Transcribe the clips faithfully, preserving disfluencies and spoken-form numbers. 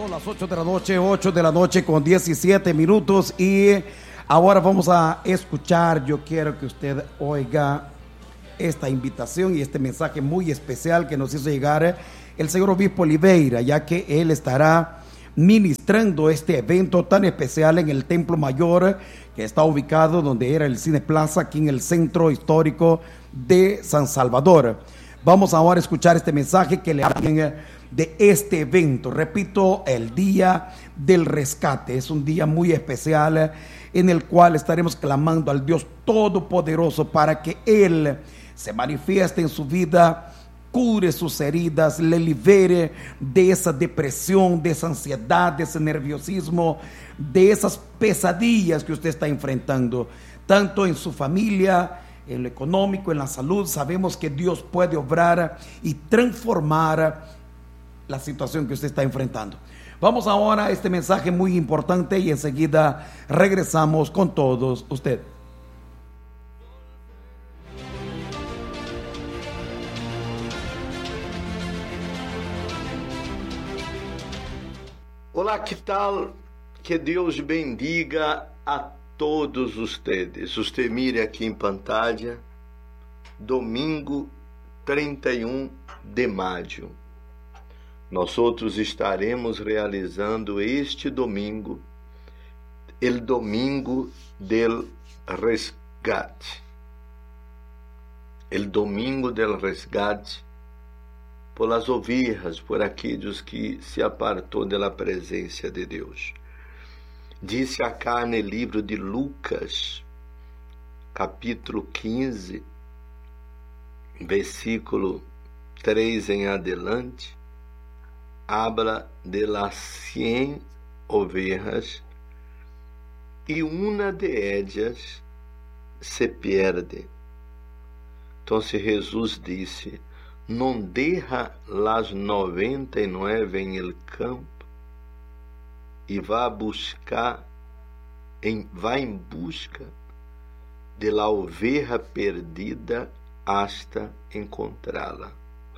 Son las ocho de la noche, ocho de la noche con diecisiete minutos y ahora vamos a escuchar, yo quiero que usted oiga esta invitación y este mensaje muy especial que nos hizo llegar el señor obispo Oliveira, ya que él estará ministrando este evento tan especial en el Templo Mayor, que está ubicado donde era el Cine Plaza, aquí en el centro histórico de San Salvador. Vamos ahora a escuchar este mensaje que le hablan de este evento. Repito, el Día del Rescate. Es un día muy especial en el cual estaremos clamando al Dios Todopoderoso para que Él se manifieste en su vida, cure sus heridas, le libere de esa depresión, de esa ansiedad, de ese nerviosismo, de esas pesadillas que usted está enfrentando, tanto en su familia, en lo económico, en la salud. Sabemos que Dios puede obrar y transformar la situación que usted está enfrentando. Vamos ahora a este mensaje muy importante y enseguida regresamos con todos ustedes. Olá, que tal? Que Deus bendiga a todos ustedes. Usted mire aqui em pantalla, domingo trinta e um de maio. Nós outros estaremos realizando este domingo, el domingo del resgate. El domingo del resgate por las ovelhas, por aqueles que se apartou da presença de Deus. Disse acá no livro de Lucas, capítulo quinze, versículo três em adelante, habla de las cien ovejas e uma de ellas se pierde. Então Jesus disse: não deja las noventa e nueve em el campo e vá buscar, em, vá em busca de la oveja perdida hasta encontrá-la.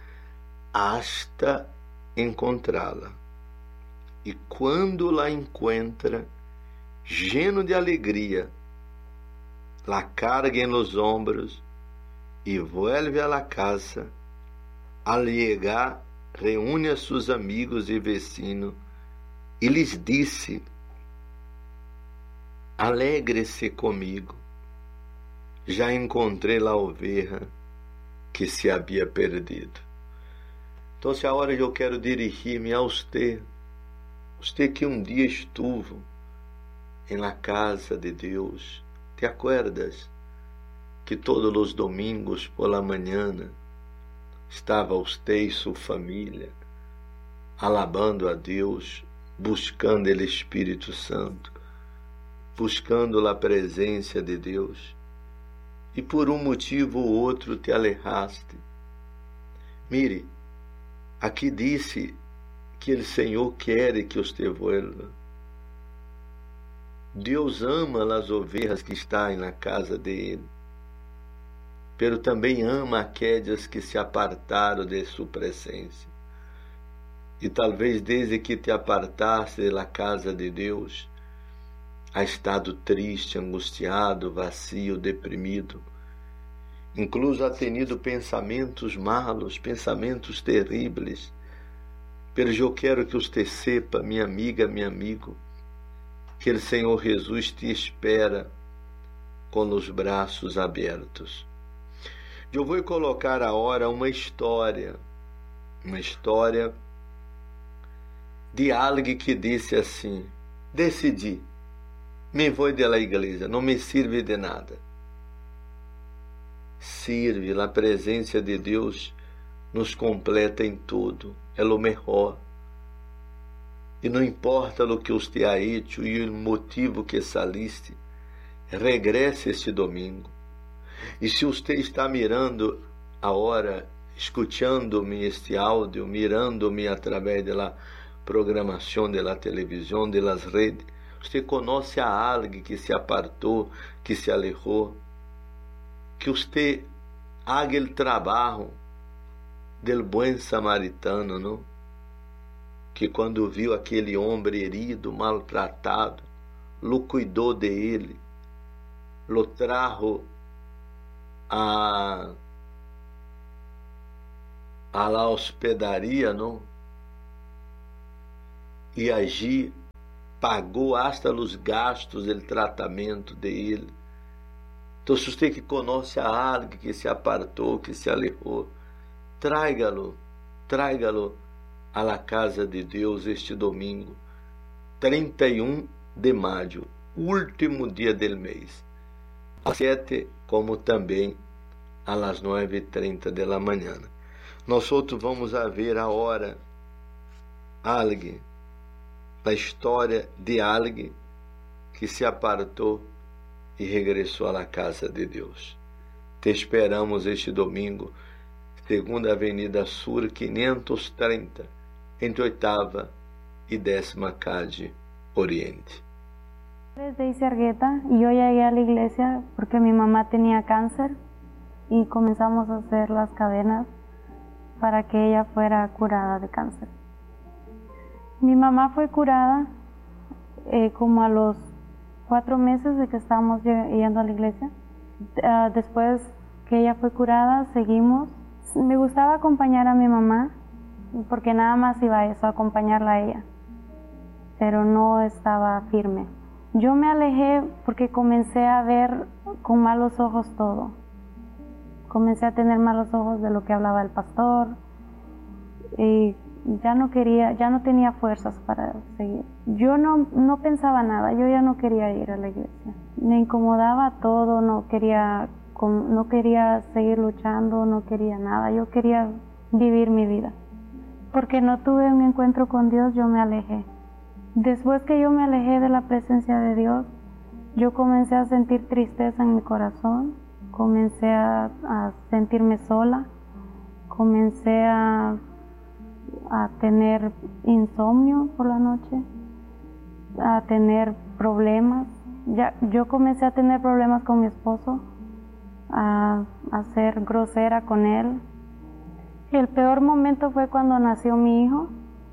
Hasta encontrá-la. E quando la encuentra, lleno de alegria, la carga en los hombros e vuelve a la casa. Al llegar, reúne a seus amigos e vecinos e lhes disse: alegre-se comigo, já encontrei a oveja que se havia perdido. Então, se agora eu quero dirigir-me a você, você que um dia estuvo em la casa de Deus, te acuerdas que todos os domingos por la manhã estava você e sua família alabando a Deus, buscando o Espírito Santo, buscando a presença de Deus, e por um motivo ou outro te alejaste? Mire, aqui disse que o Senhor quer que você vuelva. Deus ama as ovelhas que estão na casa de Ele, pero também ama aquelas que se apartaram de sua presença. E talvez desde que te apartaste da casa de Deus, ha estado triste, angustiado, vazio, deprimido. Incluso ha tenido pensamentos malos, pensamentos terríveis. Pero eu quero que você sepa, minha amiga, meu amigo, que o Senhor Jesus te espera com os braços abertos. Eu vou colocar agora uma história, uma história de alguém que disse assim: decidi, me vou de la igreja, não me sirve de nada. Sirve, a presença de Deus nos completa em tudo, é o melhor. E não importa o que você ha hecho e o motivo que saliste, regresse este domingo. E se você está mirando agora, escutando-me este áudio, mirando-me através da programação da televisão, das redes, você conhece a alguém que se apartou, que se alejou, que você haga o trabalho del buen samaritano, não? que quando viu aquele homem herido, maltratado, lo cuidou de ele, lo trajo a, a la hospedaria, não? E allí pagou hasta os gastos do tratamento dele. Então, se você que conhece a alguém que se apartou, que se alejou, tráigalo, tráigalo a la casa de Deus este domingo, trinta e um de maio, último dia do mês, às sete, como também às nove e trinta da manhã. Nós outros vamos a ver a hora, alguém, a história de alguém que se apartou e regressou à casa de Deus. Te esperamos este domingo, segunda Avenida Sur quinhentos e trinta, entre oitava e décima calle Oriente. Es Daisy Argueta y yo llegué a la iglesia porque mi mamá tenía cáncer y comenzamos a hacer las cadenas para que ella fuera curada de cáncer. Mi mamá fue curada eh, como a los cuatro meses de que estábamos yendo a la iglesia. Uh, después que ella fue curada, seguimos. Me gustaba acompañar a mi mamá porque nada más iba a eso, a acompañarla a ella, pero no estaba firme. Yo me alejé porque comencé a ver con malos ojos todo. Comencé a tener malos ojos de lo que hablaba el pastor y ya no quería, ya no tenía fuerzas para seguir. Yo no, no pensaba nada, yo ya no quería ir a la iglesia. Me incomodaba todo, no quería, no quería seguir luchando, no quería nada. Yo quería vivir mi vida. Porque no tuve un encuentro con Dios, yo me alejé. Después que yo me alejé de la presencia de Dios, yo comencé a sentir tristeza en mi corazón, comencé a, a sentirme sola, comencé a, a tener insomnio por la noche, a tener problemas. Ya, yo comencé a tener problemas con mi esposo, a, a ser grosera con él. El peor momento fue cuando nació mi hijo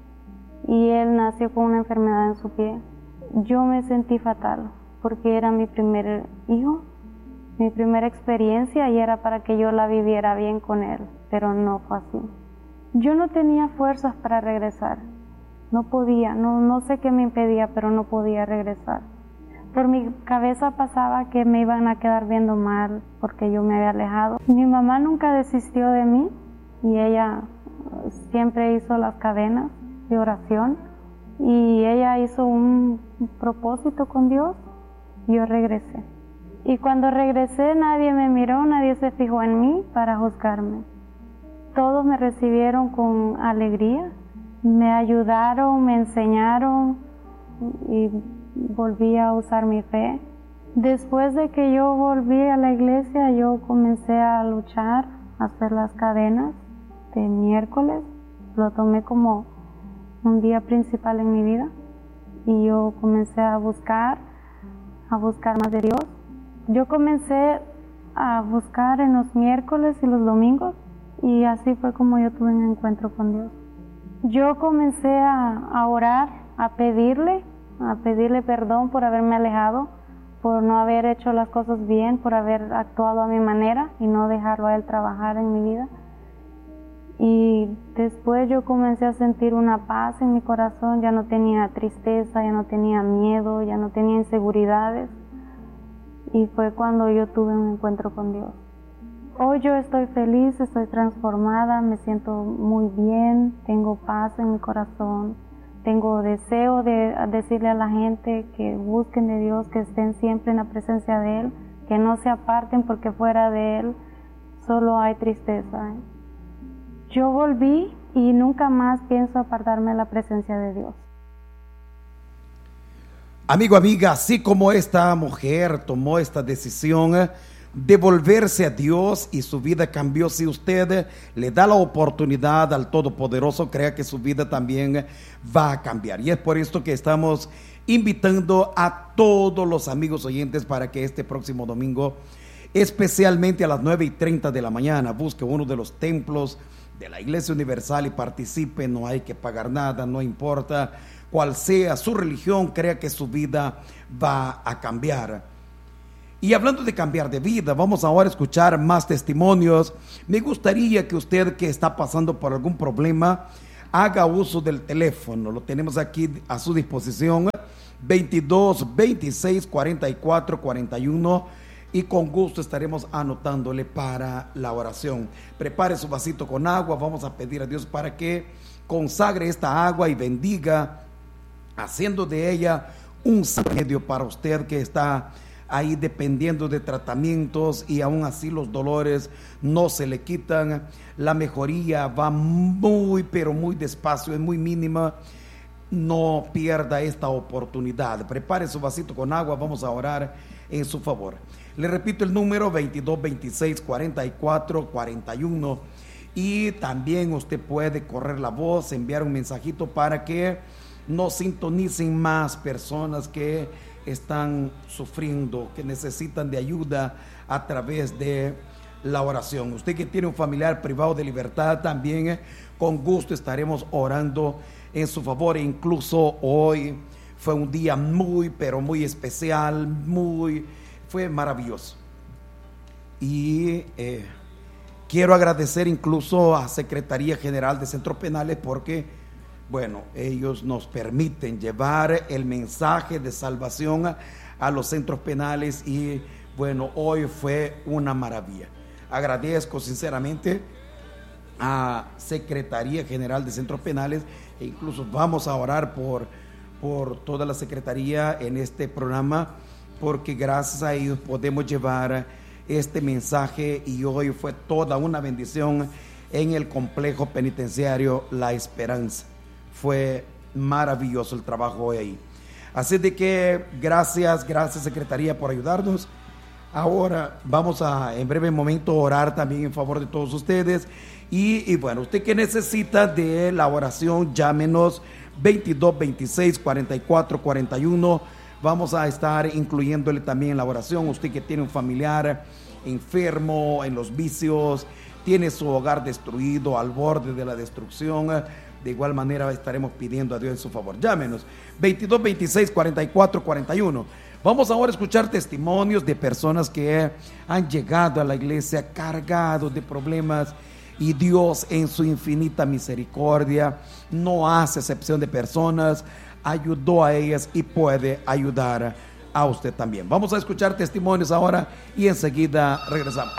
y él nació con una enfermedad en su pie. Yo me sentí fatal porque era mi primer hijo, mi primera experiencia y era para que yo la viviera bien con él, pero no fue así. Yo no tenía fuerzas para regresar, no podía, no, no sé qué me impedía, pero no podía regresar. Por mi cabeza pasaba que me iban a quedar viendo mal porque yo me había alejado. Mi mamá nunca desistió de mí y ella siempre hizo las cadenas de oración y ella hizo un propósito con Dios. Yo regresé y cuando regresé nadie me miró, nadie se fijó en mí para juzgarme. Todos me recibieron con alegría, me ayudaron, me enseñaron y volví a usar mi fe. Después de que yo volví a la iglesia, yo comencé a luchar, a hacer las cadenas de miércoles. Lo tomé como un día principal en mi vida y yo comencé a buscar, a buscar más de Dios. Yo comencé a buscar en los miércoles y los domingos y así fue como yo tuve un encuentro con Dios. Yo comencé a, a orar, a pedirle, a pedirle perdón por haberme alejado, por no haber hecho las cosas bien, por haber actuado a mi manera y no dejarlo a Él trabajar en mi vida. Y después yo comencé a sentir una paz en mi corazón, ya no tenía tristeza, ya no tenía miedo, ya no tenía inseguridades. Y fue cuando yo tuve un encuentro con Dios. Hoy yo estoy feliz, estoy transformada, me siento muy bien, tengo paz en mi corazón, tengo deseo de decirle a la gente que busquen de Dios, que estén siempre en la presencia de Él, que no se aparten porque fuera de Él solo hay tristeza. Yo volví y nunca más pienso apartarme de la presencia de Dios. Amigo, amiga, así como esta mujer tomó esta decisión de volverse a Dios y su vida cambió, si usted le da la oportunidad al Todopoderoso, crea que su vida también va a cambiar. Y es por esto que estamos invitando a todos los amigos oyentes para que este próximo domingo, especialmente a las nueve y treinta de la mañana, busque uno de los templos de la Iglesia Universal y participe, no hay que pagar nada, no importa cuál sea su religión, crea que su vida va a cambiar. Y hablando de cambiar de vida, vamos ahora a escuchar más testimonios. Me gustaría que usted que está pasando por algún problema haga uso del teléfono, lo tenemos aquí a su disposición, veintidós, veintiséis, cuarenta y cuatro, cuarenta y uno, y con gusto estaremos anotándole para la oración. Prepare su vasito con agua, vamos a pedir a Dios para que consagre esta agua y bendiga, haciendo de ella un remedio para usted que está ahí dependiendo de tratamientos y aún así los dolores no se le quitan, la mejoría va muy pero muy despacio, es muy mínima. No pierda esta oportunidad. Prepare su vasito con agua, vamos a orar en su favor. Le repito el número veintidós, veintiséis, cuarenta y cuatro, cuarenta y uno, y también usted puede correr la voz, enviar un mensajito para que nos sintonicen más personas que están sufriendo, que necesitan de ayuda a través de la oración. Usted que tiene un familiar privado de libertad, también eh, con gusto estaremos orando en su favor. E incluso hoy fue un día muy pero muy especial, muy fue maravilloso. Y eh, quiero agradecer incluso a Secretaría General de Centros Penales porque bueno, ellos nos permiten llevar el mensaje de salvación a, a los centros penales y bueno, hoy fue una maravilla. Agradezco sinceramente a Secretaría General de Centros Penales e incluso vamos a orar por, por toda la Secretaría en este programa porque gracias a ellos podemos llevar este mensaje y hoy fue toda una bendición en el complejo penitenciario La Esperanza. Fue maravilloso el trabajo hoy ahí. Así de que gracias, gracias Secretaría por ayudarnos. Ahora vamos a en breve momento orar también en favor de todos ustedes. Y, y bueno, usted que necesita de la oración, llámenos veintidós, veintiséis, cuarenta y cuatro, cuarenta y uno. Vamos a estar incluyéndole también en la oración. Usted que tiene un familiar enfermo, en los vicios, tiene su hogar destruido, al borde de la destrucción. De igual manera estaremos pidiendo a Dios en su favor. Llámenos veintidós, veintiséis, cuarenta y cuatro, cuarenta y uno. Vamos ahora a escuchar testimonios de personas que han llegado a la iglesia cargados de problemas y Dios en su infinita misericordia no hace excepción de personas, ayudó a ellas y puede ayudar a usted también. Vamos a escuchar testimonios ahora y enseguida regresamos.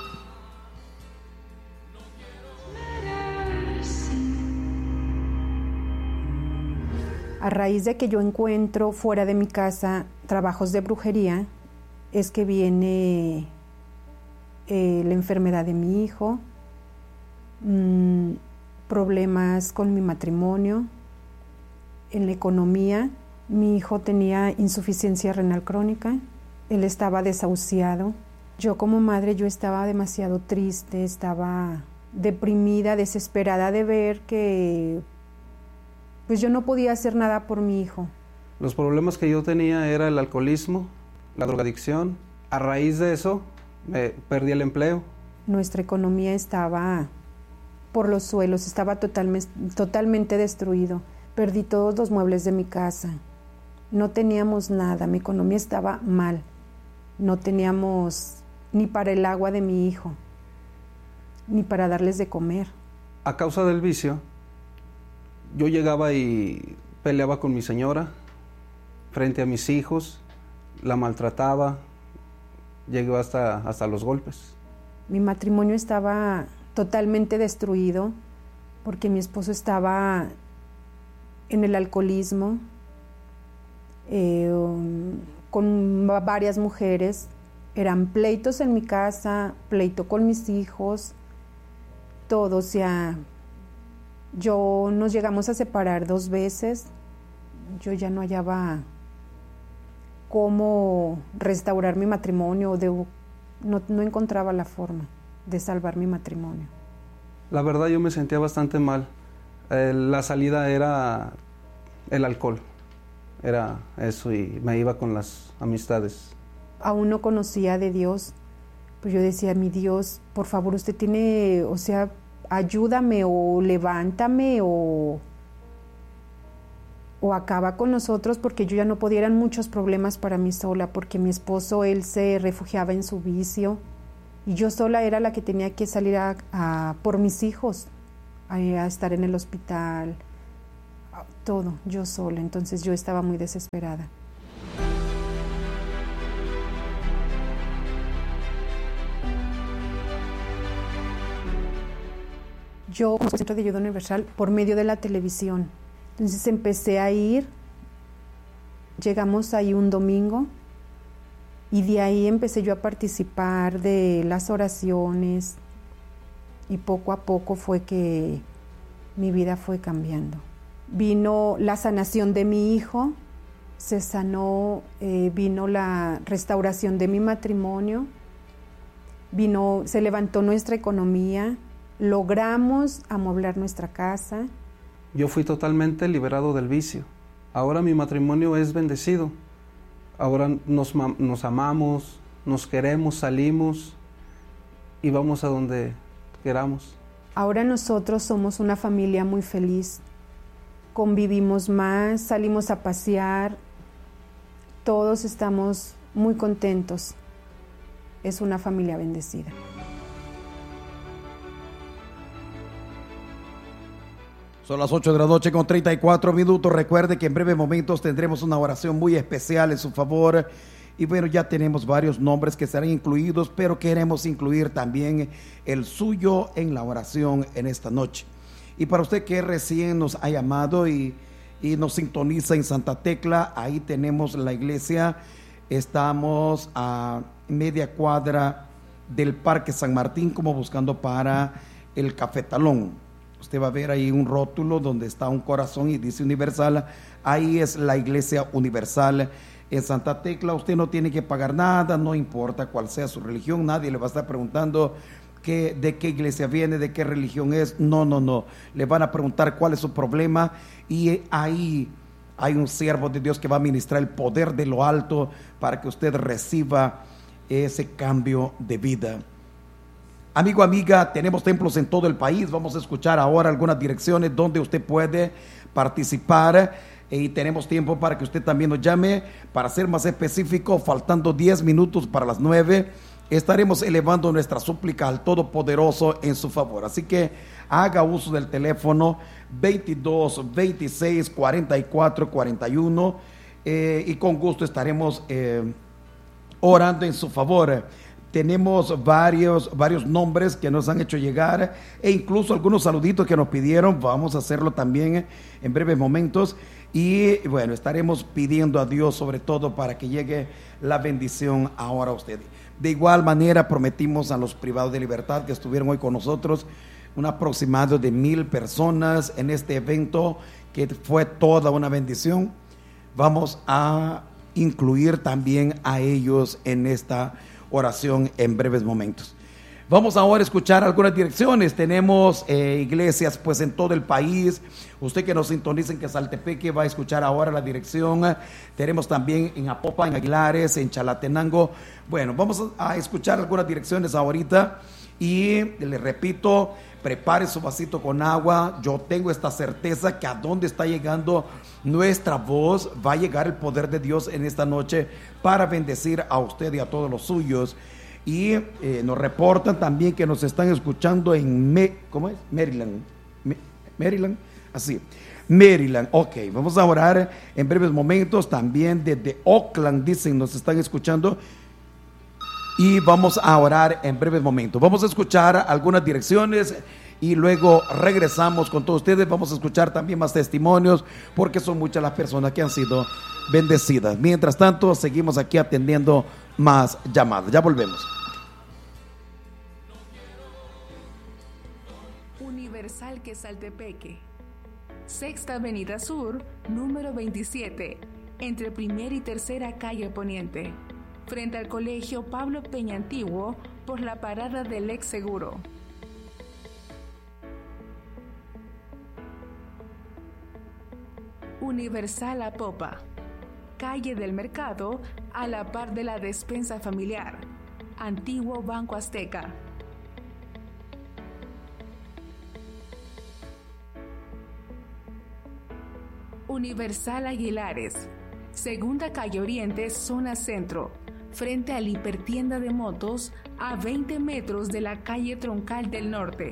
A raíz de que yo encuentro fuera de mi casa trabajos de brujería, es que viene eh, la enfermedad de mi hijo, mmm, problemas con mi matrimonio, en la economía. Mi hijo tenía insuficiencia renal crónica, él estaba desahuciado. Yo como madre, yo estaba demasiado triste, estaba deprimida, desesperada de ver que pues yo no podía hacer nada por mi hijo. Los problemas que yo tenía era el alcoholismo, la drogadicción. A raíz de eso, me perdí el empleo. Nuestra economía estaba por los suelos, estaba totalmente, totalmente destruido. Perdí todos los muebles de mi casa. No teníamos nada, mi economía estaba mal. No teníamos ni para el agua de mi hijo, ni para darles de comer. A causa del vicio, yo llegaba y peleaba con mi señora frente a mis hijos, la maltrataba, llegó hasta, hasta los golpes. Mi matrimonio estaba totalmente destruido porque mi esposo estaba en el alcoholismo, eh, con varias mujeres. Eran pleitos en mi casa, pleito con mis hijos, todo, o sea, yo nos llegamos a separar dos veces. Yo ya no hallaba cómo restaurar mi matrimonio, de, no, no encontraba la forma de salvar mi matrimonio. La verdad yo me sentía bastante mal. Eh, la salida era el alcohol, era eso, y me iba con las amistades. Aún no conocía de Dios, pues yo decía, mi Dios, por favor, usted tiene, o sea, ayúdame o levántame o, o acaba con nosotros, porque yo ya no podía, eran muchos problemas para mí sola, porque mi esposo, él se refugiaba en su vicio y yo sola era la que tenía que salir a, a por mis hijos, a, a estar en el hospital, todo, yo sola. Entonces yo estaba muy desesperada. Yo como Centro de Ayuda Universal por medio de la televisión. Entonces empecé a ir, llegamos ahí un domingo y de ahí empecé yo a participar de las oraciones y poco a poco fue que mi vida fue cambiando. Vino la sanación de mi hijo, se sanó, eh, vino la restauración de mi matrimonio, vino, se levantó nuestra economía, logramos amueblar nuestra casa. Yo fui totalmente liberado del vicio. Ahora mi matrimonio es bendecido. Ahora nos, nos amamos, nos queremos, salimos y vamos a donde queramos. Ahora nosotros somos una familia muy feliz. Convivimos más, salimos a pasear, todos estamos muy contentos. Es una familia bendecida. Son las ocho de la noche con treinta y cuatro minutos. Recuerde que en breves momentos tendremos una oración muy especial en su favor. Y bueno, ya tenemos varios nombres que serán incluidos, pero queremos incluir también el suyo en la oración en esta noche. Y para usted que recién nos ha llamado y, y nos sintoniza en Santa Tecla, ahí tenemos la iglesia. Estamos a media cuadra del Parque San Martín, como buscando para el Cafetalón. Usted va a ver ahí un rótulo donde está un corazón y dice Universal. Ahí es la iglesia Universal en Santa Tecla. Usted no tiene que pagar nada, no importa cuál sea su religión. Nadie le va a estar preguntando que, de qué iglesia viene, de qué religión es. No, no, no. Le van a preguntar cuál es su problema y ahí hay un siervo de Dios que va a ministrar el poder de lo alto para que usted reciba ese cambio de vida. Amigo, amiga, tenemos templos en todo el país. Vamos a escuchar ahora algunas direcciones donde usted puede participar y tenemos tiempo para que usted también nos llame. Para ser más específico, faltando diez minutos para las nueve, estaremos elevando nuestra súplica al Todopoderoso en su favor. Así que haga uso del teléfono veintidós, veintiséis, cuarenta y cuatro, cuarenta y uno eh, y con gusto estaremos eh, orando en su favor. Tenemos varios, varios nombres que nos han hecho llegar e incluso algunos saluditos que nos pidieron. Vamos a hacerlo también en breves momentos y bueno, estaremos pidiendo a Dios sobre todo para que llegue la bendición ahora a usted. De igual manera prometimos a los privados de libertad que estuvieron hoy con nosotros un aproximado de mil personas en este evento que fue toda una bendición. Vamos a incluir también a ellos en esta oración en breves momentos. Vamos ahora a escuchar algunas direcciones. Tenemos eh, iglesias pues en todo el país. Usted que nos sintoniza en Quesaltepeque va a escuchar ahora la dirección. Tenemos también en Apopa, en Aguilares, en Chalatenango. Bueno, vamos a escuchar algunas direcciones ahorita y le repito, prepare su vasito con agua. Yo tengo esta certeza que a donde está llegando nuestra voz va a llegar el poder de Dios en esta noche para bendecir a usted y a todos los suyos. Y eh, nos reportan también que nos están escuchando en Me, ¿cómo es? Maryland. Me, Maryland, así. Maryland, ok, vamos a orar en breves momentos. También desde Oakland dicen nos están escuchando. Y vamos a orar en breves momentos. Vamos a escuchar algunas direcciones y luego regresamos con todos ustedes. Vamos a escuchar también más testimonios porque son muchas las personas que han sido bendecidas. Mientras tanto, seguimos aquí atendiendo más llamadas. Ya volvemos. Universal Quesaltepeque, Sexta Avenida Sur, número veintisiete, entre primera y tercera calle Poniente, frente al Colegio Pablo Peña Antiguo, por la parada del Ex Seguro. Universal Apopa, calle del Mercado, a la par de la despensa familiar, antiguo Banco Azteca. Universal Aguilares, Segunda Calle Oriente, Zona Centro, frente a la hipertienda de motos, a veinte metros de la calle Troncal del Norte.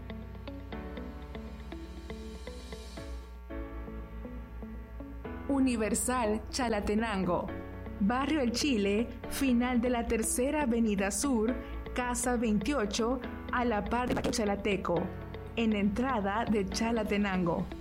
Universal Chalatenango, Barrio El Chile, final de la Tercera Avenida Sur, Casa veintiocho, a la par de Chalateco, en entrada de Chalatenango.